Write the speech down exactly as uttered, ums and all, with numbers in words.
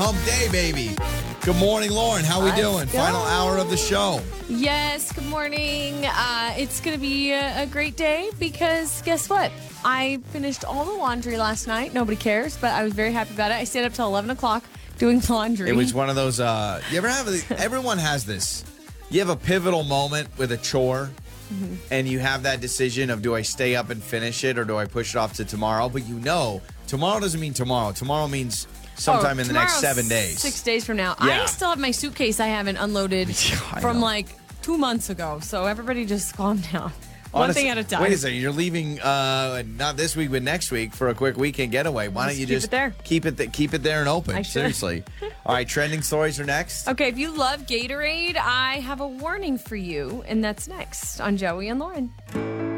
Hump day, baby. Good morning, Lauren. How we Let's doing? go. Final hour of the show. Yes, good morning. Uh, it's going to be a, a great day because guess what? I finished all the laundry last night. Nobody cares, but I was very happy about it. I stayed up till eleven o'clock doing laundry. It was one of those, uh, you ever have, everyone has this. You have a pivotal moment with a chore, mm-hmm. and you have that decision of do I stay up and finish it or do I push it off to tomorrow? But you know, tomorrow doesn't mean tomorrow. Tomorrow means sometime oh, in the next tomorrow's seven days. Six days from now. Yeah. I still have my suitcase I haven't unloaded I from know. like two months ago. So everybody just calm down. One Honestly, thing at a time. Wait a second. You're leaving uh, not this week, but next week for a quick weekend getaway. Why Just don't you keep just it there. keep it th- keep it there and open? I should. Seriously. All right, trending stories are next. Okay, if you love Gatorade, I have a warning for you, and that's next on Joey and Lauren.